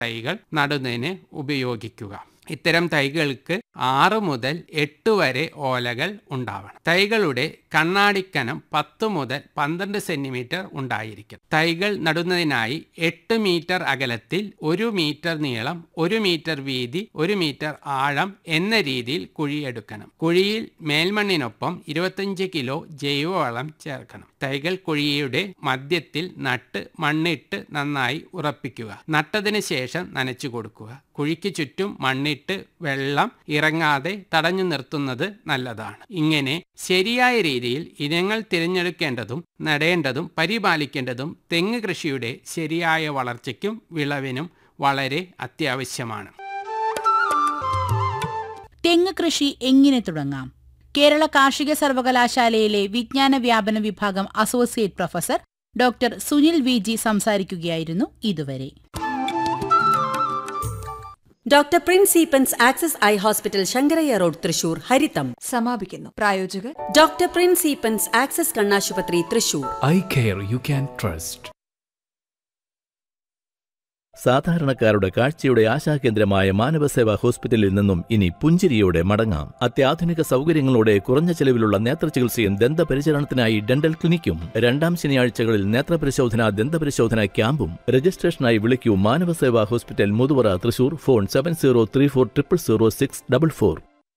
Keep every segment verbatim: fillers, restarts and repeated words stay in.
തൈകൾ നടുന്നതിന് ഉപയോഗിക്കുക. ഇത്തരം തൈകൾക്ക് ആറ് മുതൽ എട്ട് വരെ ഓലകൾ ഉണ്ടാവണം. തൈകളുടെ കണ്ണാടിക്കനം പത്ത് മുതൽ പന്ത്രണ്ട് സെന്റിമീറ്റർ ഉണ്ടായിരിക്കും. തൈകൾ നടുന്നതിനായി എട്ട് മീറ്റർ അകലത്തിൽ ഒരു മീറ്റർ നീളം, ഒരു മീറ്റർ വീതി, ഒരു മീറ്റർ ആഴം എന്ന രീതിയിൽ കുഴിയെടുക്കണം. കുഴിയിൽ മേൽമണ്ണിനൊപ്പം ഇരുപത്തഞ്ച് കിലോ ജൈവവളം ചേർക്കണം. തൈകൾ കുഴിയുടെ മധ്യത്തിൽ നട്ട് മണ്ണിട്ട് നന്നായി ഉറപ്പിക്കുക. നട്ടതിന് ശേഷം നനച്ചു കൊടുക്കുക. കുഴിക്ക് ചുറ്റും മണ്ണിട്ട് വെള്ളം ഇറങ്ങാതെ തടഞ്ഞു നിർത്തുന്നത് നല്ലതാണ്. ഇങ്ങനെ ശരിയായ രീതിയിൽ ഇനങ്ങൾ തിരഞ്ഞെടുക്കേണ്ടതും നടേണ്ടതും പരിപാലിക്കേണ്ടതും തെങ്ങ് കൃഷിയുടെ ശരിയായ വളർച്ചയ്ക്കും വിളവിനും വളരെ അത്യാവശ്യമാണ്. തെങ്ങ് കൃഷി എങ്ങനെ തുടങ്ങാം? കേരള കാർഷിക സർവകലാശാലയിലെ വിജ്ഞാന വ്യാപന വിഭാഗം associate professor doctor Sunil V G സംസാരിക്കുകയായിരുന്നു ഇതുവരെ. Doctor Prince Eappen's access eye hospital Sankaraiah road Thrissur ഹരിതം സമാപിക്കുന്നു. പ്രായോജകർ ഡോക്ടർ പ്രിൻസ് ഈപ്പൻസ് ആക്സസ് കണ്ണാശുപത്രി Thrissur. Eye care you can trust. സാധാരണക്കാരുടെ കാഴ്ചയുടെ ആശാകേന്ദ്രമായ മാനവസേവാ ഹോസ്പിറ്റലിൽ നിന്നും ഇനി പുഞ്ചിരിയോടെ മടങ്ങാം. അത്യാധുനിക സൗകര്യങ്ങളോടെ കുറഞ്ഞ ചെലവിലുള്ള നേത്രചികിത്സയും ദന്തപരിചരണത്തിനായി ഡെന്റൽ ക്ലിനിക്കും. രണ്ടാം ശനിയാഴ്ചകളിൽ നേത്രപരിശോധന ദന്തപരിശോധന ക്യാമ്പും. രജിസ്ട്രേഷനായി വിളിക്കൂ Manavaseva hospital Muthuvara Thrissur. Phone seven zero three four triple zero six double four.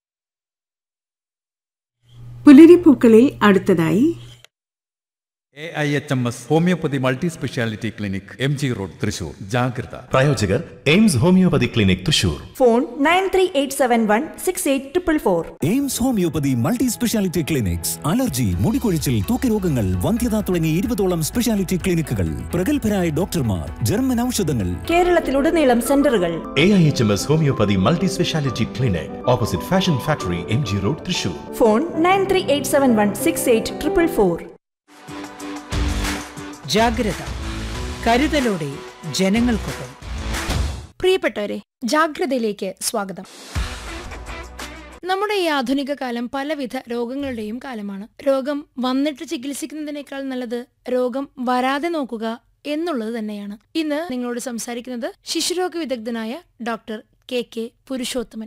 പുലരിപ്പൂക്കളിൽ അടുത്തതായി A I H M S homeopathy multi speciality clinic, M G road Thrissur. ജാഗ്രത. പ്രായോജകർ AIIMS homeopathy clinic Thrissur. Phone nine three eight seven one six eight triple four. AIIMS homeopathy multi speciality clinics. Allergy, മുടികൊഴിച്ചിൽ, ത്വക്ക് വന്ധ്യത തുടങ്ങി ഇരുപതോളം speciality ക്ലിനിക്കുകൾ, പ്രഗത്ഭരായ ഡോക്ടർമാർ, German ഔഷധങ്ങൾ, കേരളത്തിലുടനീളം സെന്ററുകൾ. A I H M S homeopathy multi speciality clinic, opposite fashion factory, M G road Thrissur. Phone nine three eight seven one six eight triple four. ജാഗ്രത, കരുതലോടെ ജനങ്ങൾക്കൊപ്പം. പ്രിയപ്പെട്ടവരെ, ജാഗ്രതയിലേക്ക് സ്വാഗതം. നമ്മുടെ ഈ ആധുനിക കാലം പലവിധ രോഗങ്ങളുടെയും കാലമാണ്. രോഗം വന്നിട്ട് ചികിത്സിക്കുന്നതിനേക്കാൾ നല്ലത് രോഗം വരാതെ നോക്കുക എന്നുള്ളത് തന്നെയാണ്. ഇന്ന് നിങ്ങളോട് സംസാരിക്കുന്നത് ശിശുരോഗ വിദഗ്ധനായ ഡോക്ടർ കെ കെ പുരുഷോത്തമൻ.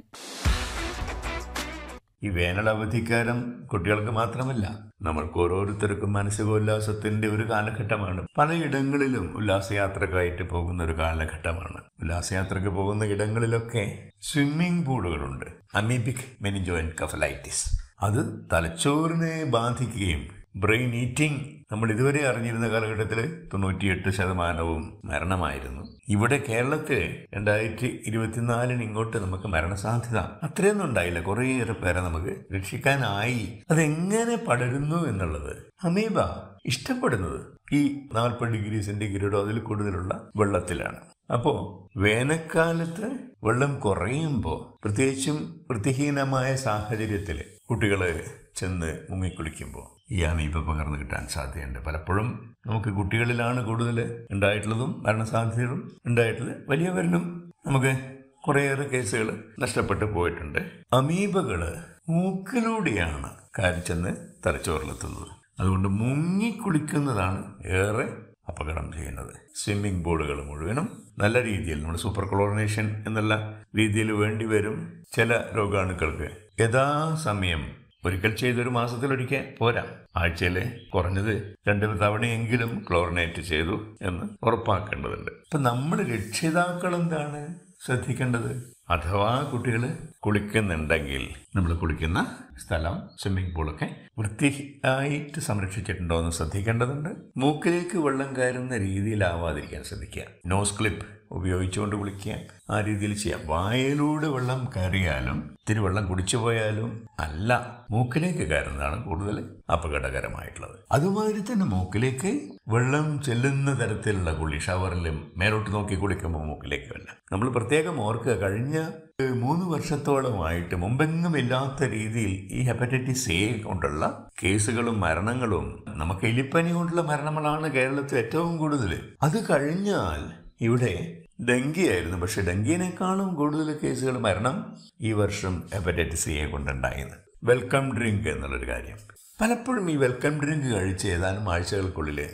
ഈ വേനലവധിക്കാലം കുട്ടികൾക്ക് മാത്രമല്ല, നമ്മൾക്ക് ഓരോരുത്തർക്കും മാനസികോല്ലാസത്തിന്റെ ഒരു കാലഘട്ടമാണ്. പലയിടങ്ങളിലും ഉല്ലാസയാത്രക്കായിട്ട് പോകുന്ന ഒരു കാലഘട്ടമാണ്. ഉല്ലാസയാത്രക്ക് പോകുന്ന ഇടങ്ങളിലൊക്കെ സ്വിമ്മിംഗ് പൂളുകളുണ്ട്. അമീബിക് മെനിഞ്ചോ എൻകഫലൈറ്റിസ് അത് തലച്ചോറിനെ ബാധിക്കുകയും ബ്രെയിൻ ഈറ്റിംഗ് നമ്മൾ ഇതുവരെ അറിഞ്ഞിരുന്ന കാലഘട്ടത്തിൽ തൊണ്ണൂറ്റിയെട്ട് ശതമാനവും മരണമായിരുന്നു. ഇവിടെ കേരളത്തിൽ രണ്ടായിരത്തി ഇരുപത്തിനാലിന് ഇങ്ങോട്ട് നമുക്ക് മരണസാധ്യത അത്രയൊന്നും ഉണ്ടായില്ല. കുറേയേറെ പേരെ നമുക്ക് രക്ഷിക്കാനായി. അതെങ്ങനെ പടരുന്നു എന്നുള്ളത്, അമീബ ഇഷ്ടപ്പെടുന്നത് ഈ നാൽപ്പത് ഡിഗ്രി സെന്റിഗ്രേഡോ അതിൽ കൂടുതലുള്ള വെള്ളത്തിലാണ്. അപ്പോ വേനൽക്കാലത്ത് വെള്ളം കുറയുമ്പോൾ, പ്രത്യേകിച്ചും വൃത്തിഹീനമായ സാഹചര്യത്തിൽ കുട്ടികള് ചെന്ന് മുങ്ങിക്കുളിക്കുമ്പോൾ ഈ അമീബ പകർന്നു കിട്ടാൻ സാധ്യതയുണ്ട്. പലപ്പോഴും നമുക്ക് കുട്ടികളിലാണ് കൂടുതൽ ഉണ്ടായിട്ടുള്ളതും മരണസാധ്യതകളും ഉണ്ടായിട്ടുള്ളത്. വലിയവരിലും നമുക്ക് കുറേയേറെ കേസുകൾ നഷ്ടപ്പെട്ടു പോയിട്ടുണ്ട്. അമീബകള് മൂക്കിലൂടെയാണ് കയറി ചെന്ന് തലച്ചോറിലെത്തുന്നത്. അതുകൊണ്ട് മുങ്ങിക്കുളിക്കുന്നതാണ് ഏറെ അപകടം ചെയ്യുന്നത്. സ്വിമ്മിംഗ് പൂളുകൾ മുഴുവനും നല്ല രീതിയിൽ നമ്മൾ സൂപ്പർ ക്ലോറിനേഷൻ എന്നുള്ള രീതിയിൽ വേണ്ടി വരും. ചില രോഗാണുക്കൾക്ക് യഥാസമയം ഒരിക്കൽ ചെയ്തൊരു മാസത്തിലൊരിക്കൽ പോരാ, ആഴ്ചയിലെ കുറഞ്ഞത് രണ്ട് തവണയെങ്കിലും ക്ലോറിനേറ്റ് ചെയ്തു എന്ന് ഉറപ്പാക്കേണ്ടതുണ്ട്. അപ്പൊ നമ്മൾ രക്ഷിതാക്കൾ എന്താണ് ശ്രദ്ധിക്കേണ്ടത്? അഥവാ കുട്ടികൾ കുളിക്കുന്നുണ്ടെങ്കിൽ നമ്മൾ കുളിക്കുന്ന സ്ഥലം, സ്വിമ്മിംഗ് പൂളൊക്കെ വൃത്തിയായിട്ട് സംരക്ഷിച്ചിട്ടുണ്ടോ എന്ന് ശ്രദ്ധിക്കേണ്ടതുണ്ട്. മൂക്കിലേക്ക് വെള്ളം കയറുന്ന രീതിയിലാവാതിരിക്കാൻ ശ്രദ്ധിക്കുക. നോസ് ക്ലിപ്പ് ഉപയോഗിച്ചുകൊണ്ട് കുളിക്കുക, ആ രീതിയിൽ ചെയ്യാം. വായയിലൂടെ വെള്ളം കയറിയാലും ഇത്തിരി വെള്ളം കുടിച്ചു പോയാലും അല്ല, മൂക്കിലേക്ക് കയറുന്നതാണ് കൂടുതൽ അപകടകരമായിട്ടുള്ളത്. അതുമാതിരി തന്നെ മൂക്കിലേക്ക് വെള്ളം ചെല്ലുന്ന തരത്തിലുള്ള കുളി, ഷവറിലും മേലോട്ട് നോക്കി കുളിക്കുമ്പോൾ മൂക്കിലേക്ക് വല്ല നമ്മൾ പ്രത്യേകം ഓർക്കുക. കഴിഞ്ഞ മൂന്ന് വർഷത്തോളമായിട്ട് മുമ്പെങ്ങും ഇല്ലാത്ത രീതിയിൽ ഈ ഹെപ്പറ്റൈറ്റിസ് എ കൊണ്ടുള്ള കേസുകളും മരണങ്ങളും, നമുക്ക് എലിപ്പനി കൊണ്ടുള്ള മരണങ്ങളാണ് കേരളത്തിൽ ഏറ്റവും കൂടുതൽ. അത് കഴിഞ്ഞാൽ ഇവിടെ ഡെങ്കി ആയിരുന്നു. പക്ഷെ ഡെങ്കിനേക്കാളും കൂടുതൽ കേസുകൾ, മരണം ഈ വർഷം ഹെപ്പറ്റൈറ്റിസ് എ കൊണ്ടുണ്ടായത്. വെൽക്കം ഡ്രിങ്ക് എന്നുള്ളൊരു കാര്യം, പലപ്പോഴും ഈ വെൽക്കം ഡ്രിങ്ക് കഴിച്ച് ഏതാനും ആഴ്ചകൾക്കുള്ളിൽ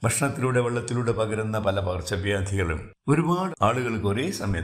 ഭക്ഷണത്തിലൂടെ വെള്ളത്തിലൂടെ പകരുന്ന പല പകർച്ചവ്യാധികളും ഒരുപാട് ആളുകൾക്ക് ഒരേ സമയത്ത്